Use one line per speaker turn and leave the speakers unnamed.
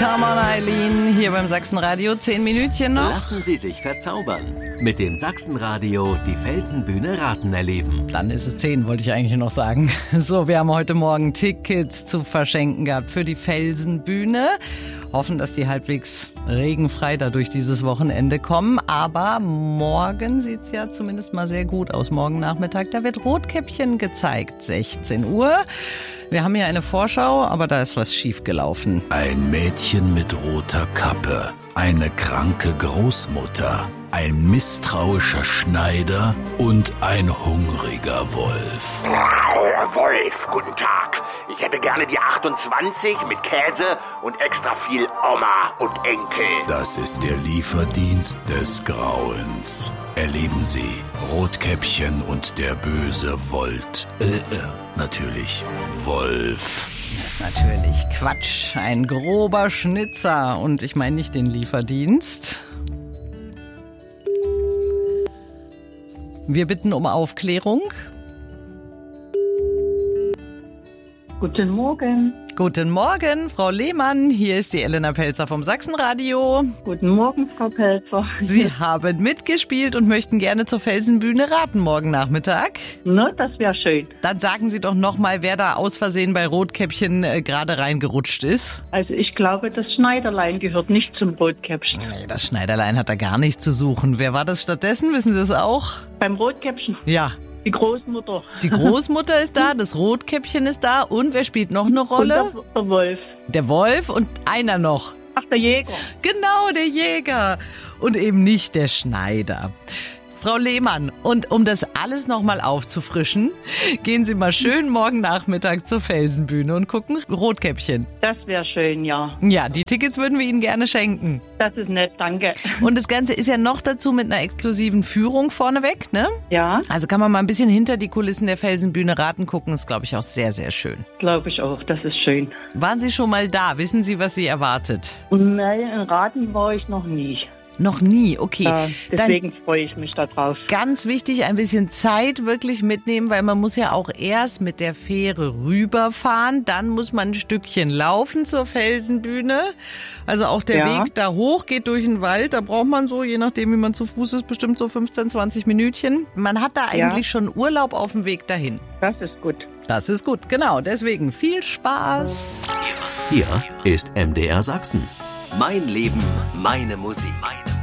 Come on, Eileen, hier beim Sachsenradio. 10 Minütchen noch.
Lassen Sie sich verzaubern. Mit dem Sachsenradio die Felsenbühne Raten erleben.
Dann ist es 10, wollte ich eigentlich noch sagen. So, wir haben heute Morgen Tickets zu verschenken gehabt für die Felsenbühne. Hoffen, dass die halbwegs regenfrei dadurch dieses Wochenende kommen. Aber morgen sieht's ja zumindest mal sehr gut aus. Morgen Nachmittag, da wird Rotkäppchen gezeigt, 16 Uhr. Wir haben hier eine Vorschau, aber da ist was schiefgelaufen.
Ein Mädchen mit roter Kappe, eine kranke Großmutter, ein misstrauischer Schneider und ein hungriger Wolf.
Wolf, guten Tag. Ich hätte gerne die 28 mit Käse und extra viel Oma und Enkel.
Das ist der Lieferdienst des Grauens. Erleben Sie Rotkäppchen und der böse Volt. Natürlich Wolf.
Das ist natürlich Quatsch. Ein grober Schnitzer. Und ich meine nicht den Lieferdienst. Wir bitten um Aufklärung.
Guten Morgen.
Guten Morgen, Frau Lehmann. Hier ist die Elena Pelzer vom Sachsenradio.
Guten Morgen, Frau Pelzer.
Sie haben mitgespielt und möchten gerne zur Felsenbühne raten morgen Nachmittag.
Na, das wäre schön.
Dann sagen Sie doch nochmal, wer da aus Versehen bei Rotkäppchen gerade reingerutscht ist.
Also ich glaube, das Schneiderlein gehört nicht zum Rotkäppchen.
Nee, das Schneiderlein hat da gar nichts zu suchen. Wer war das stattdessen? Wissen Sie das auch?
Beim Rotkäppchen?
Ja.
Die Großmutter.
Die Großmutter ist da, das Rotkäppchen ist da und wer spielt noch eine Rolle?
Und der Wolf.
Der Wolf und einer noch.
Ach, der Jäger.
Genau, der Jäger. Und eben nicht der Schneider. Frau Lehmann, und um das alles nochmal aufzufrischen, gehen Sie mal schön morgen Nachmittag zur Felsenbühne und gucken Rotkäppchen.
Das wäre schön, ja.
Ja, die Tickets würden wir Ihnen gerne schenken.
Das ist nett, danke.
Und das Ganze ist ja noch dazu mit einer exklusiven Führung vorneweg, ne?
Ja,
Also kann man mal ein bisschen hinter die Kulissen der Felsenbühne raten gucken, ist, glaube ich, auch sehr, sehr schön.
glaube ich auch. Das ist schön.
Waren Sie schon mal da? Wissen Sie, was Sie erwartet?
Nein, in Raten war ich noch nie.
Noch nie, okay.
Deswegen freue ich mich da drauf.
Ganz wichtig, ein bisschen Zeit wirklich mitnehmen, weil man muss ja auch erst mit der Fähre rüberfahren, dann muss man ein Stückchen laufen zur Felsenbühne. Also auch der Weg da hoch geht durch den Wald, da braucht man so, je nachdem wie man zu Fuß ist, bestimmt so 15, 20 Minütchen. Man hat da eigentlich schon Urlaub auf dem Weg dahin.
Das ist gut.
Das ist gut, genau. Deswegen viel Spaß.
Hier ist MDR Sachsen. Mein Leben, meine Musik.